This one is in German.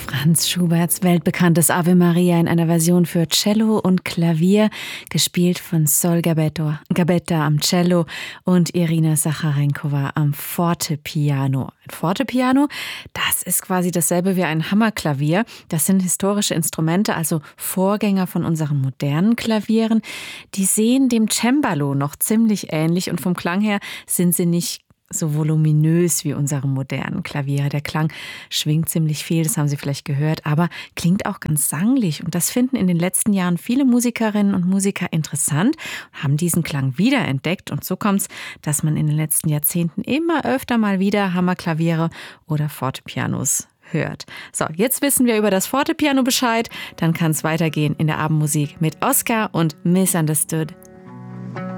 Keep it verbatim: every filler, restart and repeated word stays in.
Franz Schuberts weltbekanntes Ave Maria in einer Version für Cello und Klavier, gespielt von Sol Gabetto, Gabetta am Cello und Irina Sacharenkova am Fortepiano. Ein Fortepiano, das ist quasi dasselbe wie ein Hammerklavier. Das sind historische Instrumente, also Vorgänger von unseren modernen Klavieren. Die sehen dem Cembalo noch ziemlich ähnlich und vom Klang her sind sie nicht so voluminös wie unsere modernen Klaviere. Der Klang schwingt ziemlich viel, das haben Sie vielleicht gehört, aber klingt auch ganz sanglich. Und das finden in den letzten Jahren viele Musikerinnen und Musiker interessant, haben diesen Klang wiederentdeckt. Und so kommt es, dass man in den letzten Jahrzehnten immer öfter mal wieder Hammerklaviere oder Fortepianos hört. So, jetzt wissen wir über das Fortepiano Bescheid. Dann kann es weitergehen in der Abendmusik mit Oscar und Misunderstood.